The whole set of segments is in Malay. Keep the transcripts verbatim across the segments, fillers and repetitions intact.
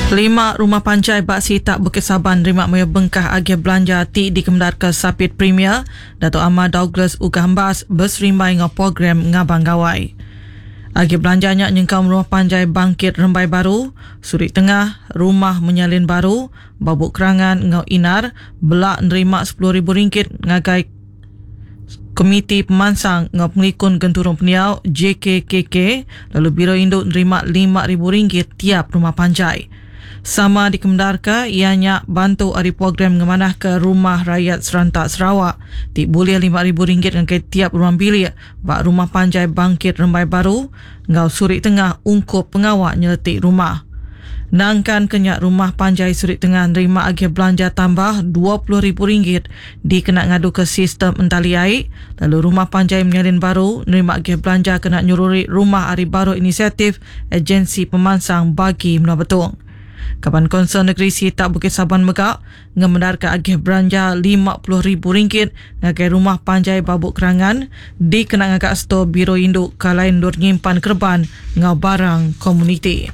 Lima rumah panjai Bak Sitak Bukit Saban Rimak Maya Bengkah agih belanja ti dikemdar ke Sapit Premier. Datuk Ahmad Douglas Ugambas berserimbai dengan program ngabang gawai. Agih belanjanya nyengkau rumah panjai Bangkit Rembai Baru, Surik Tengah, Rumah Menyalin Baru, Babuk Kerangan ngau Inar, belak nerima sepuluh ribu ringgit ngagai Komiti Pemansang ngau Pengikun Genturong Peniau J K K K, lalu Biro Induk nerima lima ribu ringgit tiap rumah panjai. Sama dikemdarkan, ianya bantu ari program ngemanah ke Rumah Rakyat Serentak Sarawak. Tik boleh lima ribu ringgit ngagai tiap rumah bilik bak rumah panjai Bangkit Rembai Baru, ngau Surik Tengah ungkup pengawak nyeletik rumah. Nangkan kenyak rumah panjai Surik Tengah nerima agih belanja tambah dua puluh ribu ringgit dikena ngadu ke sistem entali air. Lalu rumah panjai Menyalin Baru nerima agih belanja kena nyururi rumah ari baru inisiatif agensi pemansang bagi Menua Betung. Kaban Konsern Negeri Sitak Bukit Saban Megak ngemendarkan agih belanja lima puluh ribu ringgit ngagai rumah panjai Babuk Kerangan dikena ngagak stor Biro Induk Kalain Dur Nyimpan Kerban ngau barang komuniti.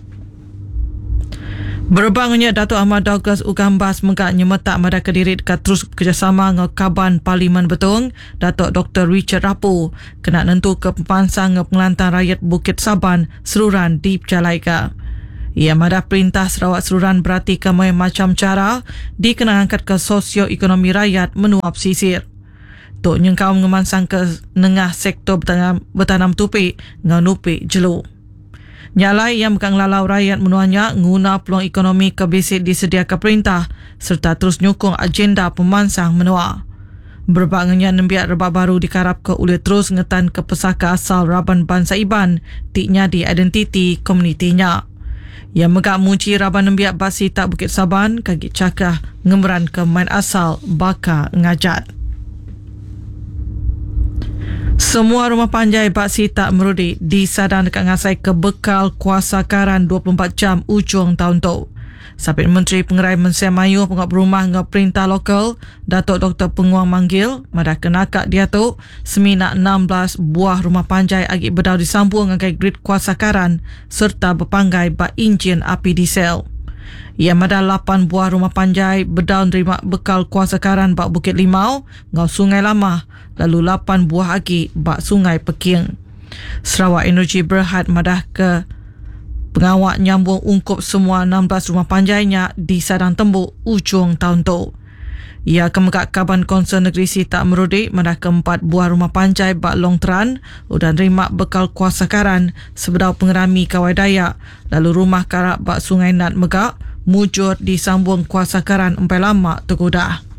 Berbangnya Datuk Ahmad Douglas Ugambas Megak nyemetak mada Kediri dekat terus kerjasama ngau Kaban Parlimen Betung. Datuk Doktor Richard Rapu kena nentu ke pepansang ngau Pengelantan Rakyat Bukit Saban seruran dipercalaika. Ia madah perintah Sarawak Seruran berarti kemai macam cara dikena angkat ke sosio-ekonomi rakyat menuap sisir. Tok nyengkau ngemansang ke nengah sektor bertanam, bertanam tupik ngau nupik jelu. Nyalai yang bukan lalau rakyat menuanya guna peluang ekonomi kebisit disediakan perintah serta terus nyukung agenda pemansang menua. Berbangnya nembiak rebak baru dikarap ke oleh terus ngetan ke pesaka asal Raban Bangsa Iban tiknya di identiti komunitinya. Yang megak muji Raban Nembiak Bak Sitak Bukit Saban kaki cakah ngemeran ke main asal baka ngajat. Semua rumah panjai Bak Sitak Merudi disadang dekat ngasai ke bekal kuasa karan dua puluh empat jam ujung tahun tu. Sabit Menteri Pengerai Mensia Mayu Pengap Rumah ngau Perintah Lokal Datuk Doktor Penguang manggil madah kenakak dia tu semina enam belas buah rumah panjai agi bedau disambung ngagai grid kuasa karan serta berpanggai bak enjin api diesel. Ia madah lapan buah rumah panjai bedau nerima bekal kuasa karan bak Bukit Limau ngau Sungai Lamah, lalu lapan buah agi bak Sungai Peking. Sarawak Energy Berhad madah ke pengawak nyambung ungkup semua enam belas rumah panjainya di Sadang Tembuk ujung tahun tu. Ia kemegak Kaban Konsern Negeri Sitak Merudi madah keempat buah rumah panjai bak Long Teran udah nerima bekal kuasa karan sebedau pengerami Kawai Dayak, lalu rumah karak bak Sungai Nat Megak mujur disambung kuasa karan Empai Lama Tegudah.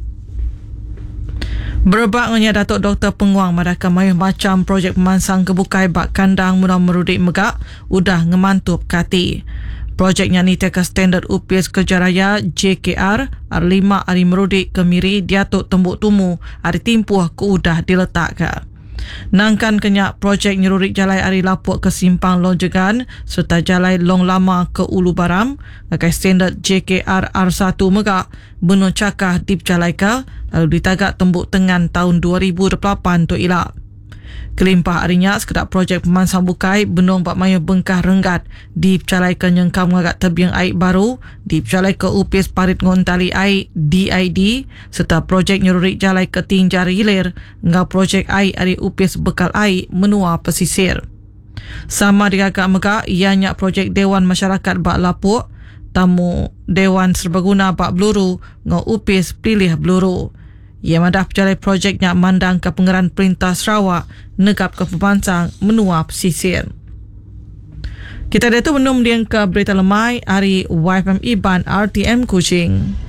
Berbaknya Datuk Doktor Penguang madah kemayuh macam projek pemansang kebukai bak kandang Menua Merudik Megak udah ngemantup kati. Projeknya ni teka standard U P S Kerja Raya J K R R lima Ari Merudik Kemiri Diatuk Tembuk Tumu Ari Timpuh ke udah diletak ke. Nangkan kenyak projek nyerurik jalai Ari Lapuk ke Simpang Lonjegan serta jalai Long Lama ke Ulu Baram ngagai standard J K R R satu Megak benua cakah dipercalaika lalu ditagak Tembuk Tengan tahun dua ribu dua puluh lapan tu ilak. Kelimpah harinya sekedar projek pemansang bukai benung Bak Maya Bengkah Renggat dipercalaikan nyengkau mengagak tebiang air baru dipercalaikan U P S Parit Ngontali Air D I D serta projek nyerurik jalai ke Tinjar Hilir ngau projek air dari U P S Bekal Air Menua Pesisir. Sama digagak megak ianya projek Dewan Masyarakat Bak Lapuk tamu Dewan Serbaguna Bak Bluru ngau U P S Pilih Bluru. Ia madah perjalai projeknya mandang ke Pengeran Perintah Sarawak negap ke Pepansang Menua Pesisir. Kita dah tu menum dia ke berita lemai hari Y F M Iban R T M Kuching.